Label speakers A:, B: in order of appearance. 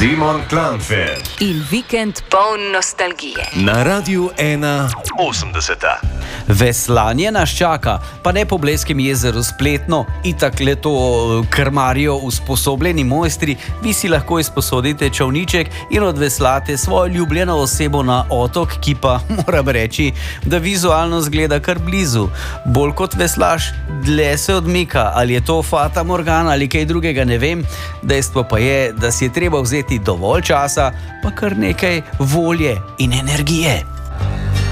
A: Simon Klanfer
B: in vikend poln nostalgije.
A: Na Radiu 1 80.
C: Veslanje nas čaka, pa ne po Blejskem jezeru spletno, itak le to krmarijo usposobljeni mojstri, vi si lahko izposodite čolniček in odveslate svojo ljubljeno osebo na otok, ki pa moram reči, da vizualno zgleda kar blizu. Bolj kot veslaš, dlje se odmika, ali je to Fata Morgana ali kaj drugega, ne vem. Dejstvo pa je, da si je treba vzeti dovolj časa, pa kar nekaj volje in energije.